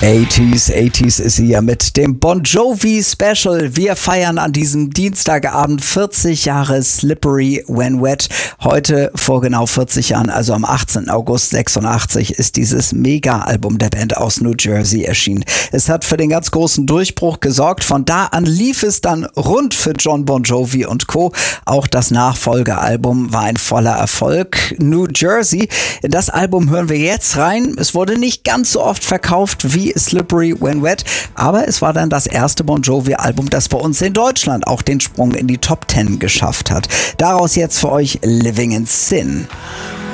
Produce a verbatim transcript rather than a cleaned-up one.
achtziger, achtziger ist sie ja mit dem Bon Jovi Special. Wir feiern an diesem Dienstagabend vierzig Jahre Slippery When Wet. Heute vor genau vierzig Jahren, also am achtzehnten August sechsundachtzig, ist dieses Mega-Album der Band aus New Jersey erschienen. Es hat für den ganz großen Durchbruch gesorgt. Von da an lief es dann rund für John Bon Jovi und Co. Auch das Nachfolgealbum war ein voller Erfolg. New Jersey, in das Album hören wir jetzt rein. Es wurde nicht ganz so oft verkauft wie Slippery When Wet, aber es war dann das erste Bon Jovi-Album, das bei uns in Deutschland auch den Sprung in die Top Ten geschafft hat. Daraus jetzt für euch Living in Sin.